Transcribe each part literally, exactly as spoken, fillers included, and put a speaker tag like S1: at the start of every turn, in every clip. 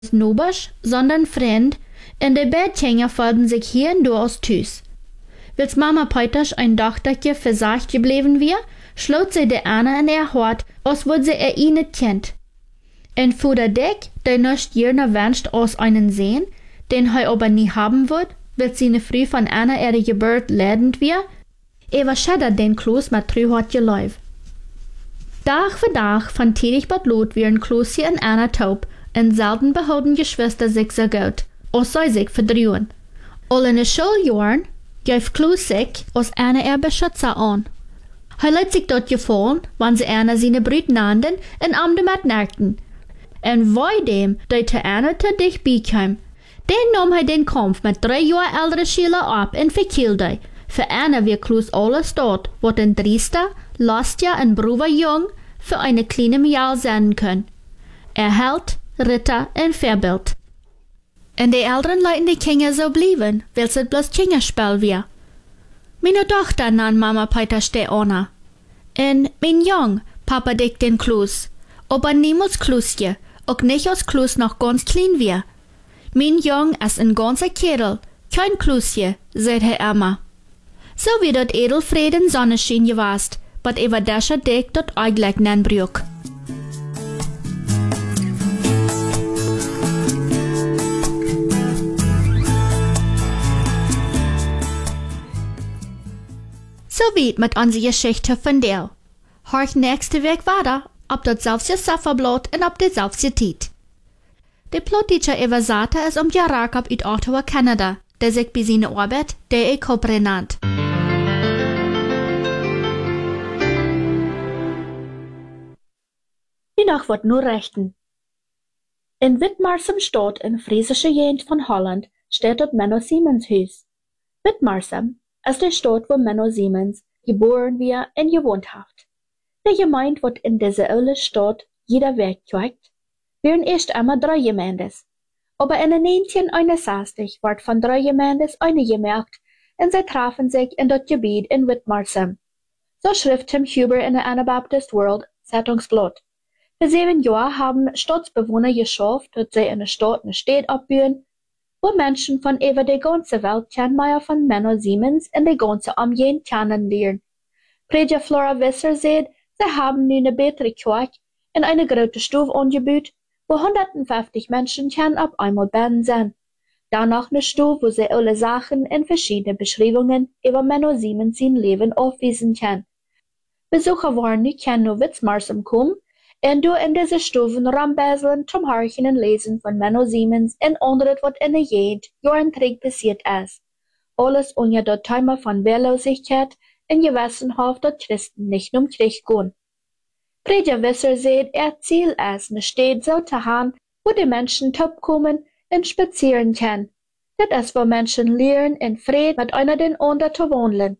S1: Nobers, sondern Freund, en de Bettgänger folgen sich hier und aus Tüs. Wils Mama Peters ein Dochtertje versagt gebleven wir, schloot sie de Anna in ihr Hort, als würd sie er ihn nicht kennt. En Fuder Dick, der nicht jirner wünscht aus einen sehen, den hij aber nie haben wird, wird sie ne früh von Anna ihre Geburt ledend wir, ewa schädert den Kloß mit trühort geläuf. Dag für Dag von tätig bad Lot wir ein Kloßje in Anna taub, en selten behouden Geschwister sich so gut, als sei sich verdrühen. All in de Schuljahren geef Kloß sich als Anna er Beschützer an. Hij lässt sich dort gefallen, wann sie Anna seine Brüt nannten en amde mit nerkten. En wei dem, dat Anna te dicht bijkwam, den nam hij den Kampf mit drei Jahre ältere Schüler ab en verkielde. Für Anna wir Kloß alles dort, wat ein Driester, Lastja en Bruder jung für eine kleine Mial sein können. Erhalt, Ritter en Verbild. En die älteren Leuten die Kinder so blieben, weil es bloß Kinderspiel wir. Meine Tochter nan Mama Peters de Anna. En mein Jung, Papa dick den Kloß. Aber niemals Kloßje, auch nicht als Kloß noch ganz klein wir. Mein Jung ist ein ganzer Kerl, kein Kloßje, sagt Herr Emma. So wie dort Edelfrieden Sonnenschein gewast, but ewa dascher dick dort eigentlich nen brück. So weit mit unserer Geschichte von der. Horch nächste Weg weiter, ob dort selbst Safferblot und ob dort selbst Tiet. Der Plotteacher Eva Sata ist um Jarakab uit Ottawa, Kanada, der sich bei seiner Arbeit der Ekopre nannt. Die Nacht wird nur rechten. In Witmarsum Stadt in friesische Gegend von Holland steht dort Menno Siemens Huis. Witmarsum ist die Stadt, wo Menno Siemens geboren wir und gewohnt hat. Der Gemeinde wird in dieser alten Stadt jeder Weg gezeigt, wären erst einmal drei Gemeindes. Aber in den neunzehnhunderteinundsechzig wird von drei Gemeindes eine gemerkt und sie trafen sich in das Gebiet in Witmarsum. So schrift Tim Huber in der Anabaptist World Zeitungsblatt. Für sieben Jahre haben Stadtbewohner geschafft, dass sie in der Stadt eine Stadt abbauen, wo Menschen von über die ganze Welt kennen von Menno Siemens in die ganze Umgehung kennenlernen. Prediger Flora Visser sagt, sie haben nun eine bessere Kirche in eine große Stube angebaut, wo hundertfünfzig Menschen können auf einmal beiden sein. Danach eine Stube, wo sie alle Sachen in verschiedene Beschreibungen über Menno Siemens sein Leben aufweisen können. Besucher waren nicht kennen nur Witmarsum kommen, und du in diese Stufen rambäseln zum Horchen und Lesen von Menno Siemens und anderes, was in der Gegend Jahrenträg passiert ist. Alles unter der Thema von Wehrlosigkeit in Gewissenhaft, dass Christen nicht um Krieg gehen. Prediger Visser sagt, er Ziel ist, eine Stadt so zu haben, wo die Menschen top kommen und spazieren können. Das ist, wo Menschen lernen, in Frieden mit einer den anderen zu wohnen.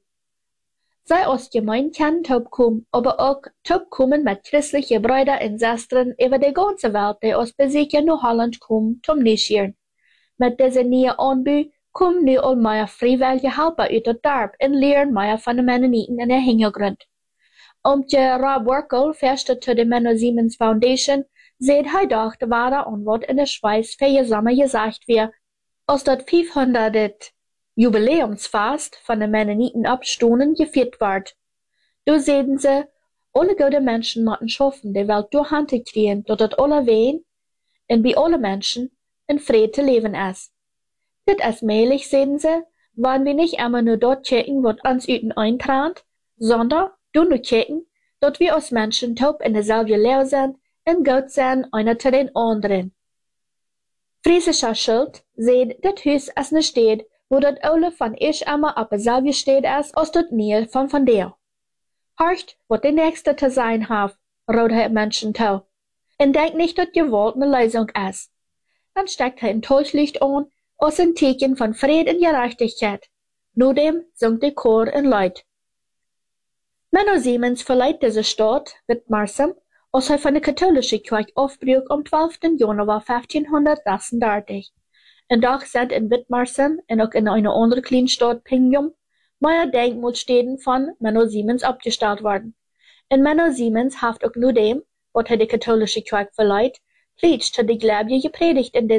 S1: Sei aus Gemeinde können top kommen, aber auch top kommen mit christlichen Brüdern und Schwestern über die ganze Welt, die aus Besucher nach Holland kommen, zum Nischieren. Mit dieser neuen Anbau kommen nu all mehr freiwillige Helfer uit het dorp und lernen mehr von den Mennoniten in der Hintergrund. Um die Rob Workel, Feste zu der Menno Siemens Foundation, seht hij doch de wahre Antwort in der Schweiz für ihr Sommer gesagt wird, als das fünfhundert Jubiläumsfest von den Mennoniten abstunden gefeiert wird. Da sehen sie, alle gute Menschen müssen schaffen, die Welt durch Hand zu kriegen, dass das alle wehen und bei allen Menschen in Frieden zu leben ist. Das ist möglich, sehen sie, wenn wir nicht immer nur dort checken, was uns üten eintraut, sondern du nur checken, dass wir als Menschen taub in derselben Lehre sind und gut sind einer zu den anderen. Friesischer Schild seht, das Haus ist eine Stadt, wo das alle von ich immer auf derselben Stadt ist, als das Nähe von von der. Horcht, was der Nächste zu sein hat, rot er Menschen zu. Und denkt nicht, dass Gewalt eine Lösung ist. Dann steckt er ein Torchlicht an, als ein Zeichen von Frieden und Gerechtigkeit. Nur dem singt der Chor in Leid. Menno Siemens verleiht diese Stadt, Witmarsum, als er von der katholischen Kirche aufbrach am zwölften Januar fünfzehnhundertsechsunddreißig. Und doch sind in Witmarsum und auch in einer anderen kleinen Stadt Pingjum mehr Denkmalstätten von Menno Siemens abgestellt worden. Und Menno Siemens haft auch nur dem, was er die katholische Kirche verleiht, predigte die Glaube gepredigt in